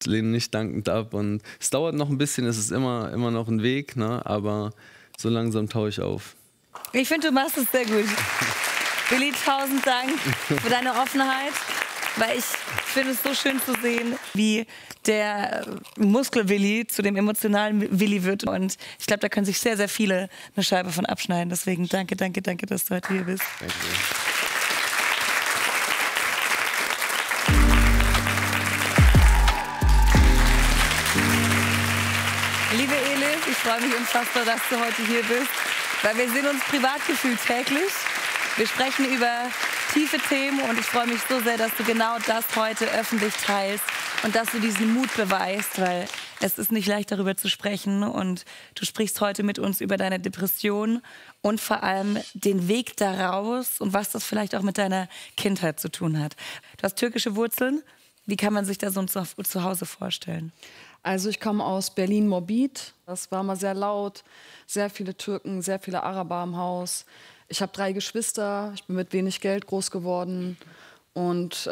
lehne nicht dankend ab. Und es dauert noch ein bisschen, es ist immer noch ein Weg, ne? Aber so langsam taue ich auf. Ich finde, du machst es sehr gut. Willi, 1000 Dank für deine Offenheit, weil ich finde es so schön zu sehen, wie der Muskel-Willi zu dem emotionalen Willi wird. Und ich glaube, da können sich sehr, sehr viele eine Scheibe von abschneiden. Deswegen danke, danke, danke, dass du heute hier bist. Danke. Liebe Elif, ich freue mich unfassbar, dass du heute hier bist, weil wir sehen uns privat gefühlt täglich. Wir sprechen über tiefe Themen und ich freue mich so sehr, dass du genau das heute öffentlich teilst und dass du diesen Mut beweist, weil es ist nicht leicht, darüber zu sprechen. Und du sprichst heute mit uns über deine Depression und vor allem den Weg daraus und was das vielleicht auch mit deiner Kindheit zu tun hat. Du hast türkische Wurzeln. Wie kann man sich da so ein Zuhause vorstellen? Also ich komme aus Berlin-Morbid. Das war mal sehr laut, sehr viele Türken, sehr viele Araber im Haus. Ich habe 3 Geschwister, ich bin mit wenig Geld groß geworden und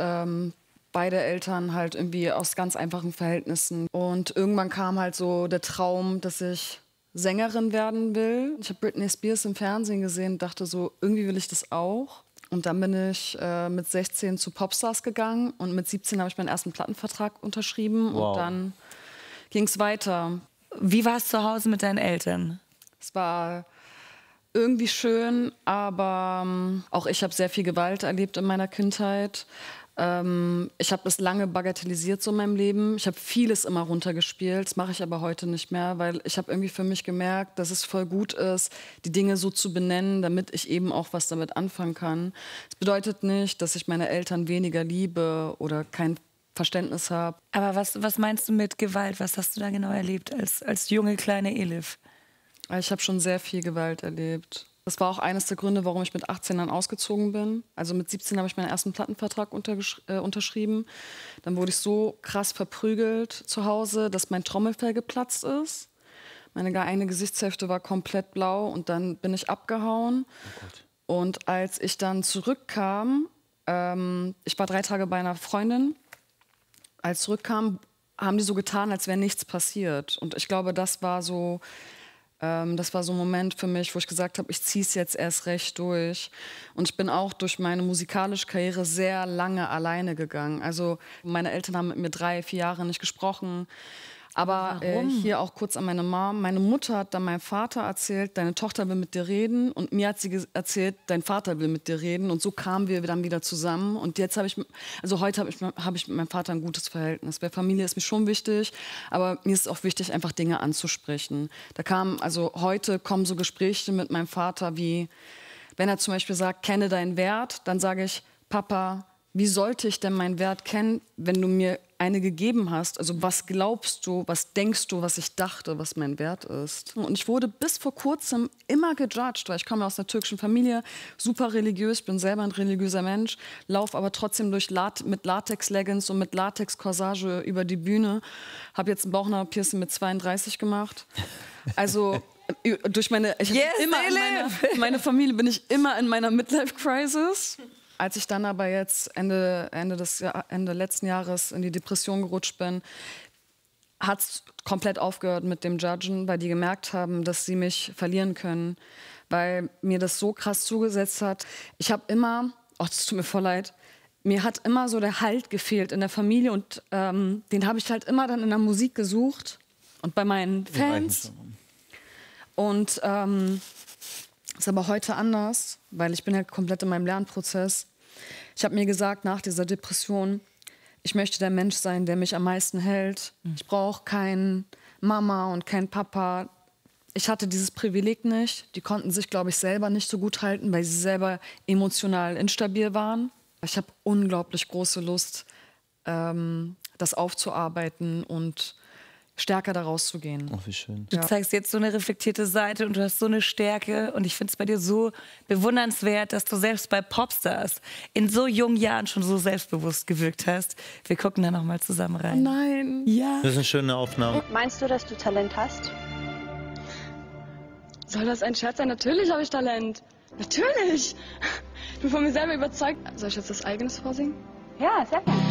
beide Eltern halt irgendwie aus ganz einfachen Verhältnissen. Und irgendwann kam halt so der Traum, dass ich Sängerin werden will. Ich habe Britney Spears im Fernsehen gesehen und dachte so, irgendwie will ich das auch. Und dann bin ich mit 16 zu Popstars gegangen und mit 17 habe ich meinen ersten Plattenvertrag unterschrieben. Wow. Und dann ging es weiter. Wie war es zu Hause mit deinen Eltern? Es war irgendwie schön, aber auch ich habe sehr viel Gewalt erlebt in meiner Kindheit. Ich habe das lange bagatellisiert so in meinem Leben. Ich habe vieles immer runtergespielt, das mache ich aber heute nicht mehr, weil ich habe irgendwie für mich gemerkt, dass es voll gut ist, die Dinge so zu benennen, damit ich eben auch was damit anfangen kann. Das bedeutet nicht, dass ich meine Eltern weniger liebe oder kein Verständnis habe. Aber was meinst du mit Gewalt? Was hast du da genau erlebt als junge, kleine Elif? Ich habe schon sehr viel Gewalt erlebt. Das war auch eines der Gründe, warum ich mit 18 dann ausgezogen bin. Also mit 17 habe ich meinen ersten Plattenvertrag unterschrieben. Dann wurde ich so krass verprügelt zu Hause, dass mein Trommelfell geplatzt ist. Meine eine Gesichtshälfte war komplett blau und dann bin ich abgehauen. Oh Gott. Und als ich dann zurückkam, ich war 3 Tage bei einer Freundin. Als ich zurückkam, haben die so getan, als wäre nichts passiert. Und ich glaube, das war so ein Moment für mich, wo ich gesagt habe, ich ziehe es jetzt erst recht durch. Und ich bin auch durch meine musikalische Karriere sehr lange alleine gegangen. Also meine Eltern haben mit mir 3, 4 Jahre nicht gesprochen. Aber hier auch kurz an meine Mom. Meine Mutter hat dann meinem Vater erzählt, deine Tochter will mit dir reden. Und mir hat sie erzählt, dein Vater will mit dir reden. Und so kamen wir dann wieder zusammen. Und jetzt heute habe ich mit meinem Vater ein gutes Verhältnis. Bei Familie ist mir schon wichtig, aber mir ist auch wichtig, einfach Dinge anzusprechen. Heute kommen so Gespräche mit meinem Vater wie, wenn er zum Beispiel sagt, kenne deinen Wert, dann sage ich, Papa, wie sollte ich denn meinen Wert kennen, wenn du mir eine gegeben hast? Also was glaubst du, was denkst du, was ich dachte, was mein Wert ist? Und ich wurde bis vor kurzem immer gejudged, weil ich komme aus einer türkischen Familie, super religiös, bin selber ein religiöser Mensch, laufe aber trotzdem mit Latex-Leggings und mit Latex-Corsage über die Bühne, habe jetzt ein Bauchnabelpiercing mit 32 gemacht. Also durch meine Familie bin ich immer in meiner Midlife-Crisis. Als ich dann aber jetzt Ende letzten Jahres in die Depression gerutscht bin, hat es komplett aufgehört mit dem Judgen, weil die gemerkt haben, dass sie mich verlieren können, weil mir das so krass zugesetzt hat. Ich habe immer, das tut mir voll leid, mir hat immer so der Halt gefehlt in der Familie und den habe ich halt immer dann in der Musik gesucht und bei meinen Fans. Und ist aber heute anders, weil ich bin ja komplett in meinem Lernprozess. Ich habe mir gesagt, nach dieser Depression, ich möchte der Mensch sein, der mich am meisten hält. Ich brauche keine Mama und keinen Papa. Ich hatte dieses Privileg nicht. Die konnten sich, glaube ich, selber nicht so gut halten, weil sie selber emotional instabil waren. Ich habe unglaublich große Lust, das aufzuarbeiten und stärker daraus zu gehen. Oh, wie schön. Du zeigst jetzt so eine reflektierte Seite und du hast so eine Stärke und ich finde es bei dir so bewundernswert, dass du selbst bei Popstars in so jungen Jahren schon so selbstbewusst gewirkt hast. Wir gucken da noch mal zusammen rein. Oh nein. Ja. Das ist eine schöne Aufnahme. Meinst du, dass du Talent hast? Soll das ein Scherz sein? Natürlich habe ich Talent. Natürlich. Ich bin von mir selber überzeugt. Soll ich jetzt das Eigenes vorsingen? Ja, sehr gerne.